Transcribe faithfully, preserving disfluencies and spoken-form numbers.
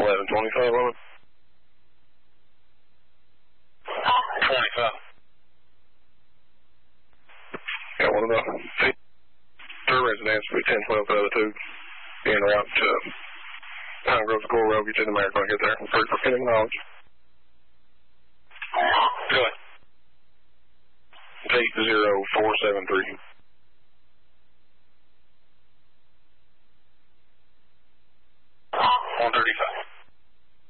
eleven twenty-five on it. twenty-five. Got one of the third residents for ten twelve the other two. Being route to Pine Grove School Road, get you in the marathon, get there. First for pending knowledge. Good. eight zero four seven three.